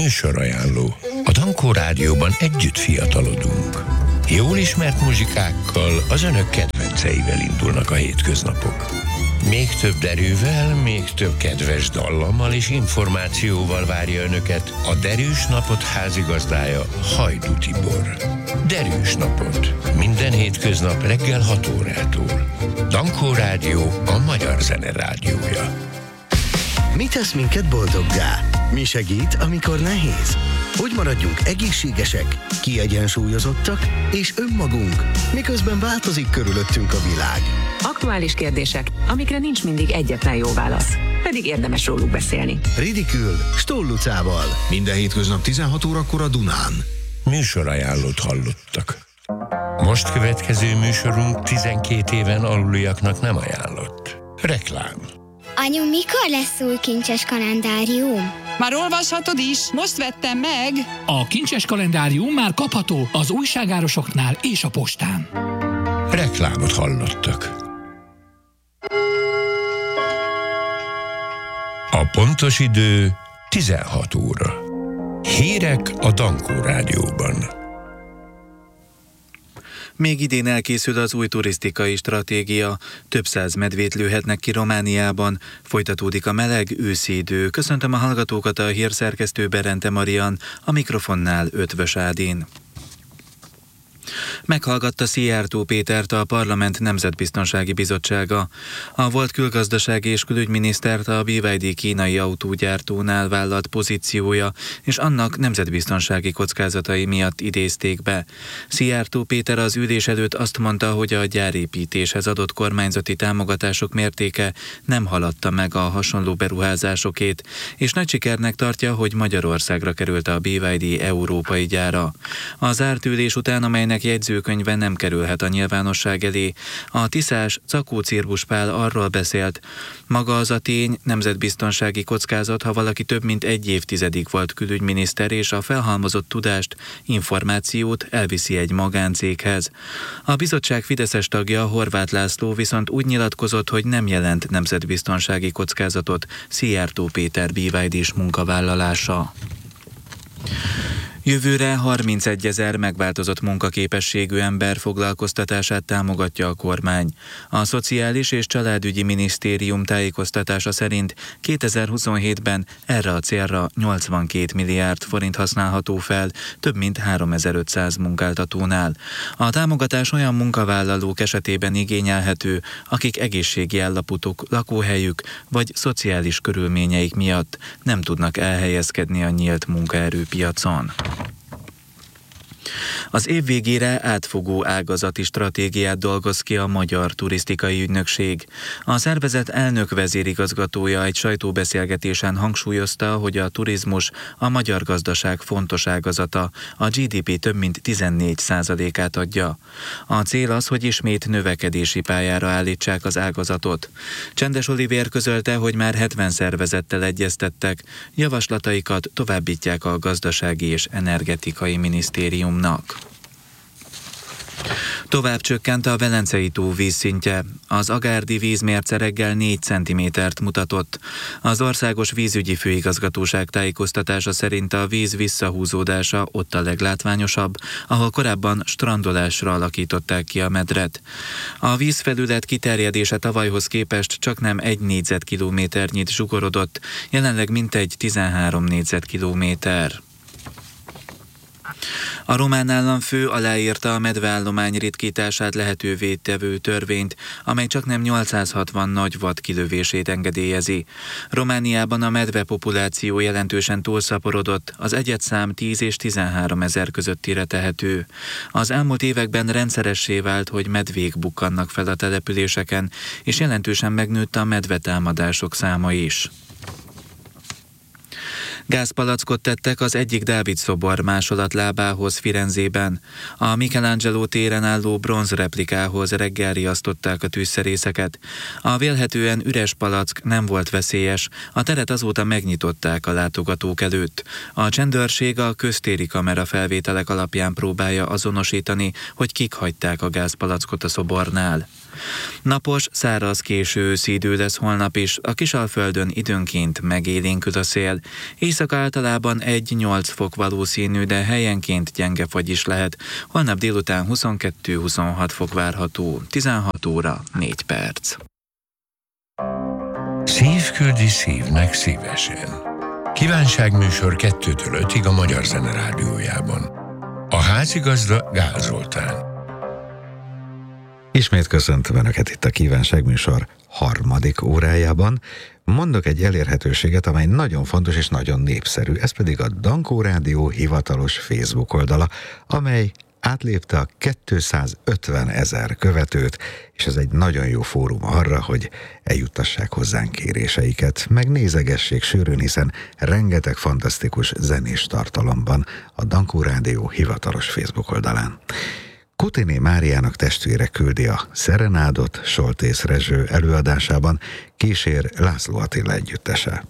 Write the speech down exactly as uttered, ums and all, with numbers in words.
Műsorajánló. A Dankó Rádióban együtt fiatalodunk. Jól ismert muzsikákkal, az önök kedvenceivel indulnak a hétköznapok. Még több derűvel, még több kedves dallammal és információval várja önöket a Derűs Napot házigazdája, Hajdú Tibor. Derűs Napot. Minden hétköznap reggel hat órától. Dankó Rádió, a magyar zene rádiója. Mi tesz minket boldoggá? Mi segít, amikor nehéz? Hogy maradjunk egészségesek, kiegyensúlyozottak és önmagunk, miközben változik körülöttünk a világ. Aktuális kérdések, amikre nincs mindig egyetlen jó válasz, pedig érdemes róluk beszélni. Ridikül, Stoll Lucával. Minden hétköznap tizenhat órakor a Dunán. Műsorajánlót hallottak. Most következő műsorunk tizenkét éven aluliaknak nem ajánlott. Reklám. Anyu, mikor lesz új kincses kalendárium? Már olvashatod is, most vettem meg. A kincses kalendárium már kapható az újságárosoknál és a postán. Reklámot hallottak. A pontos idő tizenhat óra. Hírek a Dankó Rádióban. Még idén elkészül az új turisztikai stratégia. Több száz medvét lőhetnek ki Romániában. Folytatódik a meleg őszi idő. Köszöntöm a hallgatókat, a hírszerkesztő Berente Marian, a mikrofonnál Ötvös Ádin. Meghallgatta Szijjártó Pétert a Parlament Nemzetbiztonsági Bizottsága. A volt külgazdasági és külügyminisztert a bé vé dé kínai autógyártónál vállalt pozíciója és annak nemzetbiztonsági kockázatai miatt idézték be. Szijjártó Péter az ülés előtt azt mondta, hogy a gyárépítéshez adott kormányzati támogatások mértéke nem haladta meg a hasonló beruházásokét, és nagy sikernek tartja, hogy Magyarországra került a bé vé dé európai gyára. A zárt ülés után, amelynek jegyzőkönyve nem kerülhet a nyilvánosság elé, a tiszás Czakó Cirbusz Pál arról beszélt, maga az a tény nemzetbiztonsági kockázat, ha valaki több mint egy évtizedig volt külügyminiszter, és a felhalmozott tudást, információt elviszi egy magáncéghez. A bizottság fideszes tagja, Horváth László viszont úgy nyilatkozott, hogy nem jelent nemzetbiztonsági kockázatot Szijjártó Péter bé vé dés munkavállalása. Jövőre harmincegyezer megváltozott munkaképességű ember foglalkoztatását támogatja a kormány. A Szociális és Családügyi Minisztérium tájékoztatása szerint kétezer-huszonhétben erre a célra nyolcvankét milliárd forint használható fel, több mint háromezer-ötszáz munkáltatónál. A támogatás olyan munkavállalók esetében igényelhető, akik egészségi állapotuk, lakóhelyük vagy szociális körülményeik miatt nem tudnak elhelyezkedni a nyílt munkaerőpiacon. Az év végére átfogó ágazati stratégiát dolgoz ki a Magyar Turisztikai Ügynökség. A szervezet elnök vezérigazgatója egy sajtóbeszélgetésen hangsúlyozta, hogy a turizmus a magyar gazdaság fontos ágazata, a gé dé pé több mint tizennégy százalékát adja. A cél az, hogy ismét növekedési pályára állítsák az ágazatot. Csendes Olivér közölte, hogy már hetven szervezettel egyeztettek, javaslataikat továbbítják a Gazdasági és Energetikai Minisztériumnak. Tovább csökkent a Velencei tó vízszintje. Az agárdi vízmérce reggel négy centimétert mutatott. Az Országos Vízügyi Főigazgatóság tájékoztatása szerint a víz visszahúzódása ott a leglátványosabb, ahol korábban strandolásra alakították ki a medret. A vízfelület kiterjedése tavalyhoz képest csaknem egy négyzetkilométernyit zsugorodott, jelenleg mintegy tizenhárom négyzetkilométer. A román államfő aláírta a medveállomány ritkítását lehetővé tevő törvényt, amely csaknem nyolcszázhatvan nagy vad kilövését engedélyezi. Romániában a medve populáció jelentősen túlszaporodott, az egyedszám tíz és tizenhárom ezer közöttire tehető. Az elmúlt években rendszeressé vált, hogy medvék bukkannak fel a településeken, és jelentősen megnőtt a medvetámadások száma is. Gázpalackot tettek az egyik Dávid-szobor másolatlábához Firenzében. A Michelangelo téren álló bronzreplikához reggel riasztották a tűzszerészeket. A vélhetően üres palack nem volt veszélyes, a teret azóta megnyitották a látogatók előtt. A csendőrség a köztéri kamera felvételek alapján próbálja azonosítani, hogy kik hagyták a gázpalackot a szobornál. Napos, száraz késő őszi idő lesz holnap is, a Kisalföldön időnként megélénkül a szél. Éjszaka általában egy-nyolc fok valószínű, de helyenként gyenge fagy is lehet. Holnap délután huszonkettő-huszonhat fok várható, tizenhat óra, négy perc. Szív küldi szívnek szívesen. Kívánságműsor kettőtől ötig a Magyar Zene Rádiójában. A házigazda Gál Zoltán. Ismét köszöntöm Önöket itt a Kívánságműsor harmadik órájában. Mondok egy elérhetőséget, amely nagyon fontos és nagyon népszerű, ez pedig a Dankó Rádió hivatalos Facebook oldala, amely átlépte a kétszázötven ezer követőt, és ez egy nagyon jó fórum arra, hogy eljuttassák hozzánk kéréseiket, meg nézegessék sűrűn, hiszen rengeteg fantasztikus zenés tartalomban a Dankó Rádió hivatalos Facebook oldalán. Kutiné Máriának testvére küldi a Szerenádot Soltész Rezső előadásában, kísér László Attila együttese.